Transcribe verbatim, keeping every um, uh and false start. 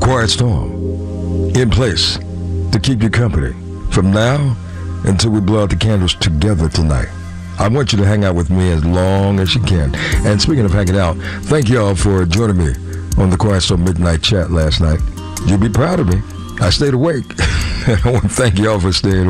Quiet Storm, in place to keep you company from now until we blow out the candles together tonight. I want you to hang out with me as long as you can. And speaking of hanging out, thank y'all for joining me on the Quiet Storm Midnight Chat last night. You'll be proud of me. I stayed awake. I want to thank y'all for staying